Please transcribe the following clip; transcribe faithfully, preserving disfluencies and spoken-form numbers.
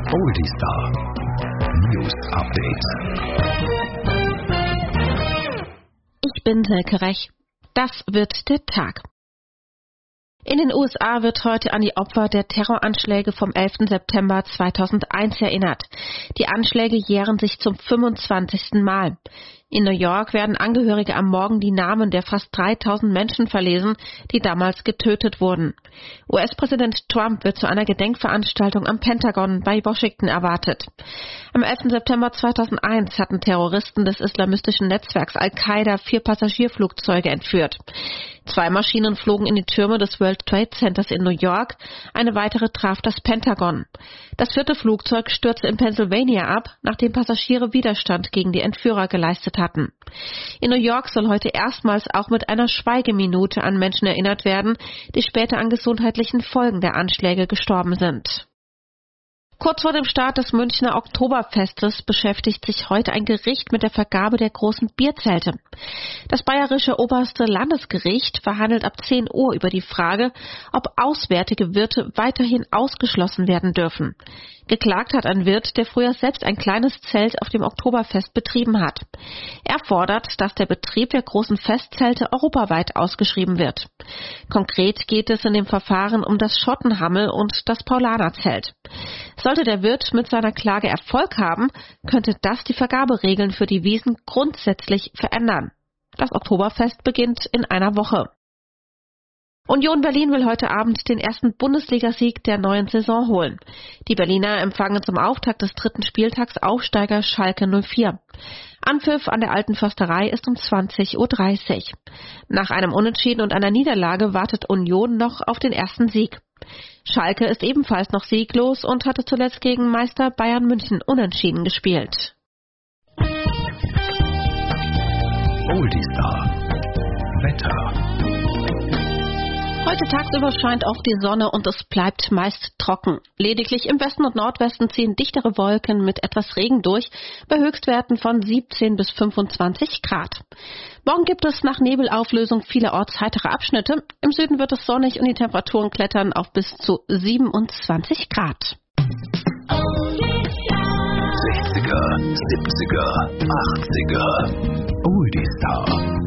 Oldie Star News Update. Ich bin Silke Rech. Das wird der Tag. In den U S A wird heute an die Opfer der Terroranschläge vom elften September zweitausendeins erinnert. Die Anschläge jähren sich zum fünfundzwanzigsten Mal. In New York werden Angehörige am Morgen die Namen der fast dreitausend Menschen verlesen, die damals getötet wurden. U S-Präsident Trump wird zu einer Gedenkveranstaltung am Pentagon bei Washington erwartet. Am elften September zweitausendeins hatten Terroristen des islamistischen Netzwerks Al-Qaida vier Passagierflugzeuge entführt. Zwei Maschinen flogen in die Türme des World Trade Centers in New York, eine weitere traf das Pentagon. Das vierte Flugzeug stürzte in Pennsylvania ab, nachdem Passagiere Widerstand gegen die Entführer geleistet hatten. In New York soll heute erstmals auch mit einer Schweigeminute an Menschen erinnert werden, die später an gesundheitlichen Folgen der Anschläge gestorben sind. Kurz vor dem Start des Münchner Oktoberfestes beschäftigt sich heute ein Gericht mit der Vergabe der großen Bierzelte. Das bayerische oberste Landesgericht verhandelt ab zehn Uhr über die Frage, ob auswärtige Wirte weiterhin ausgeschlossen werden dürfen. Geklagt hat ein Wirt, der früher selbst ein kleines Zelt auf dem Oktoberfest betrieben hat. Er fordert, dass der Betrieb der großen Festzelte europaweit ausgeschrieben wird. Konkret geht es in dem Verfahren um das Schottenhammel und das Paulanerzelt. Sollte der Wirt mit seiner Klage Erfolg haben, könnte das die Vergaberegeln für die Wiesn grundsätzlich verändern. Das Oktoberfest beginnt in einer Woche. Union Berlin will heute Abend den ersten Bundesligasieg der neuen Saison holen. Die Berliner empfangen zum Auftakt des dritten Spieltags Aufsteiger Schalke null vier. Anpfiff an der Alten Försterei ist um zwanzig Uhr dreißig. Nach einem Unentschieden und einer Niederlage wartet Union noch auf den ersten Sieg. Schalke ist ebenfalls noch sieglos und hatte zuletzt gegen Meister Bayern München unentschieden gespielt. Oldie Star Wetter. Heute tagsüber scheint oft die Sonne und es bleibt meist trocken. Lediglich im Westen und Nordwesten ziehen dichtere Wolken mit etwas Regen durch, bei Höchstwerten von siebzehn bis fünfundzwanzig Grad. Morgen gibt es nach Nebelauflösung vielerorts heitere Abschnitte. Im Süden wird es sonnig und die Temperaturen klettern auf bis zu siebenundzwanzig Grad. sechziger, siebziger, achtziger Oldie Star